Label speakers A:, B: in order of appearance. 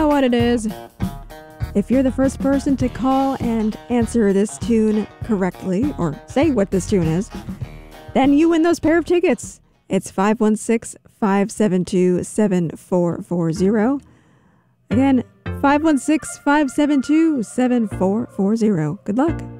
A: know what it is. If you're the first person to call and answer this tune correctly, or say what this tune is, then you win those pair of tickets. It's 516-572-7440. Again, 516-572-7440. Good luck.